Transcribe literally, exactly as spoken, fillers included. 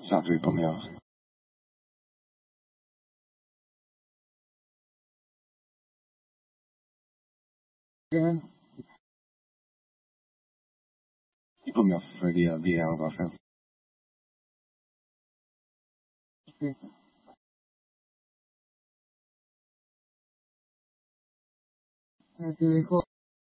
Ciao, tu put me off. Yeah. You put me off for the uh, V R of our film. Okay, cool.